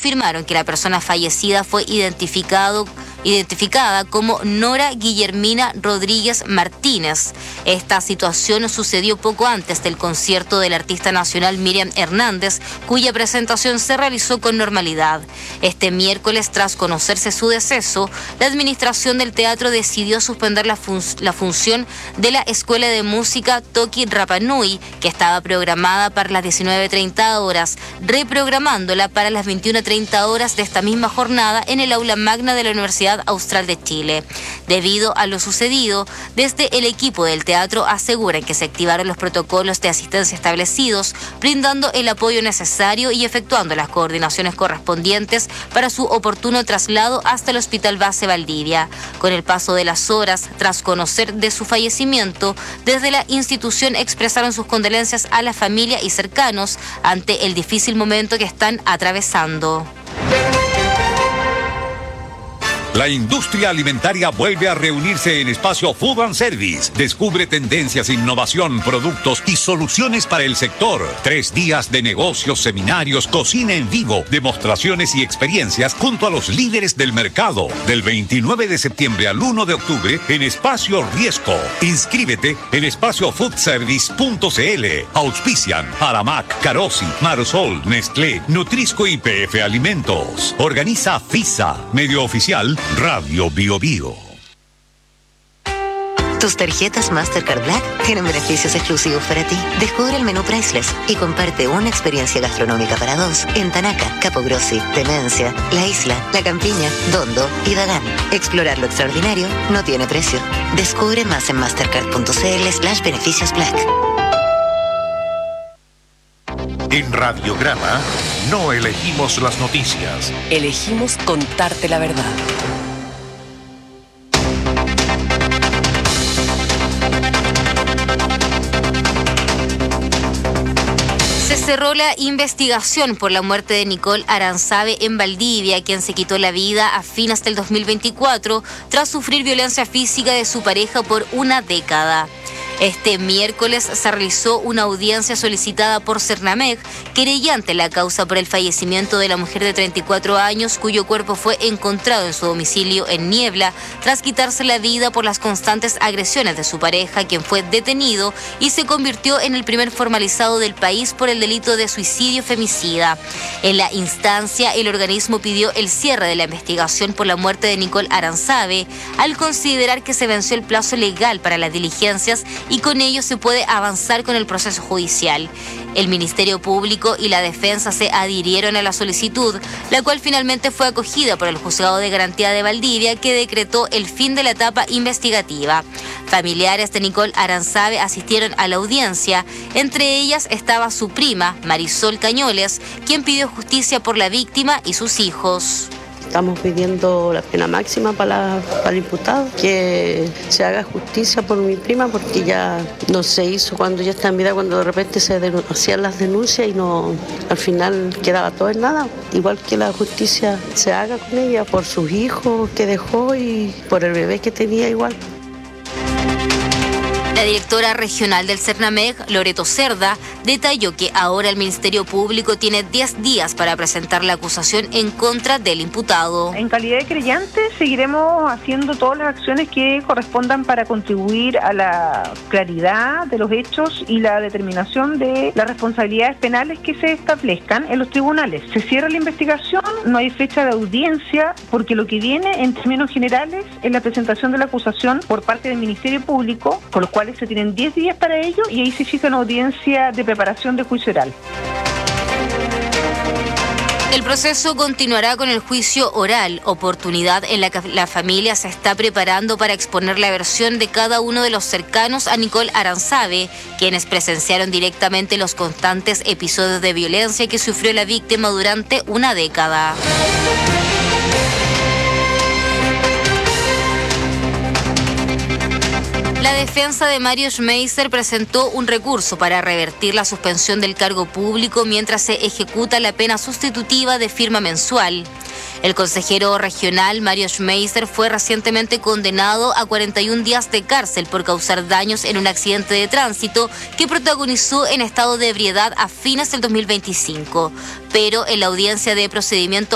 confirmaron que la persona fallecida fue identificada como Nora Guillermina Rodríguez Martínez. Esta situación sucedió poco antes del concierto del artista nacional Miriam Hernández, cuya presentación se realizó con normalidad. Este miércoles, tras conocerse su deceso, la administración del teatro decidió suspender la función de la Escuela de Música Toki Rapa Nui, que estaba programada para las 19:30 horas, reprogramándola para las 21:30 horas de esta misma jornada en el aula magna de la Universidad Austral de Chile. Debido a lo sucedido, desde el equipo del teatro aseguran que se activaron los protocolos de asistencia establecidos, brindando el apoyo necesario y efectuando las coordinaciones correspondientes para su oportuno traslado hasta el Hospital Base Valdivia. Con el paso de las horas, tras conocer de su fallecimiento, desde la institución expresaron sus condolencias a la familia y cercanos ante el difícil momento que están atravesando. La industria alimentaria vuelve a reunirse en Espacio Food and Service. Descubre tendencias, innovación, productos y soluciones para el sector. 3 días de negocios, seminarios, cocina en vivo, demostraciones y experiencias junto a los líderes del mercado. Del 29 de septiembre al 1 de octubre en Espacio Riesco. Inscríbete en espaciofoodservice.cl. Auspician Aramac, Carosi, Marsol, Nestlé, Nutrisco y PF Alimentos. Organiza FISA, medio oficial Radio Bio Bio. Tus tarjetas Mastercard Black tienen beneficios exclusivos para ti. Descubre el menú Priceless y comparte una experiencia gastronómica para 2 en Tanaca, Capogrossi, Temencia, La Isla, La Campiña, Dondo y Dagán. Explorar lo extraordinario no tiene precio. Descubre más en mastercard.cl/beneficios Black. En Radiograma no elegimos las noticias. Elegimos contarte la verdad. Se cerró la investigación por la muerte de Nicole Aranzabé en Valdivia, quien se quitó la vida a fines del 2024 tras sufrir violencia física de su pareja por una década. Este miércoles se realizó una audiencia solicitada por Cernameg, querellante en la causa por el fallecimiento de la mujer de 34 años, cuyo cuerpo fue encontrado en su domicilio en Niebla, tras quitarse la vida por las constantes agresiones de su pareja, quien fue detenido y se convirtió en el primer formalizado del país por el delito de suicidio femicida. En la instancia, el organismo pidió el cierre de la investigación por la muerte de Nicole Aranzabé, al considerar que se venció el plazo legal para las diligencias y con ello se puede avanzar con el proceso judicial. El Ministerio Público y la Defensa se adhirieron a la solicitud, la cual finalmente fue acogida por el Juzgado de Garantía de Valdivia, que decretó el fin de la etapa investigativa. Familiares de Nicole Aranzabé asistieron a la audiencia. Entre ellas estaba su prima, Marisol Cañoles, quien pidió justicia por la víctima y sus hijos. Estamos pidiendo la pena máxima para el imputado, que se haga justicia por mi prima, porque ya no se hizo cuando ya está en vida, cuando de repente se hacían las denuncias y no, al final quedaba todo en nada. Igual que la justicia se haga con ella por sus hijos que dejó y por el bebé que tenía igual. La directora regional del Cernameg, Loreto Cerda, detalló que ahora el Ministerio Público tiene 10 días para presentar la acusación en contra del imputado. En calidad de creyente seguiremos haciendo todas las acciones que correspondan para contribuir a la claridad de los hechos y la determinación de las responsabilidades penales que se establezcan en los tribunales. Se cierra la investigación, no hay fecha de audiencia, porque lo que viene en términos generales es la presentación de la acusación por parte del Ministerio Público, con los cuales se tienen 10 días para ello, y ahí se fija una audiencia de preparación de juicio oral. El proceso continuará con el juicio oral, oportunidad en la que la familia se está preparando para exponer la versión de cada uno de los cercanos a Nicole Aranzabé, quienes presenciaron directamente los constantes episodios de violencia que sufrió la víctima durante una década. La defensa de Mario Schmeisser presentó un recurso para revertir la suspensión del cargo público mientras se ejecuta la pena sustitutiva de firma mensual. El consejero regional Mario Schmeisser fue recientemente condenado a 41 días de cárcel por causar daños en un accidente de tránsito que protagonizó en estado de ebriedad a fines del 2025. Pero en la audiencia de procedimiento